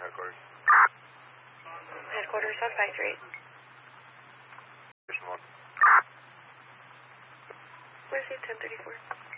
headquarters. Headquarters on 538. Station 1. Receive 1034.